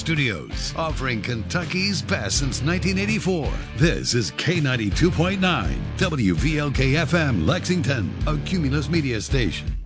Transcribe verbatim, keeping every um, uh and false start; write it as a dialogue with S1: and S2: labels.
S1: Studios, offering Kentucky's best since nineteen eighty-four. This is K ninety-two point nine, W V L K F M, Lexington, a Cumulus Media station.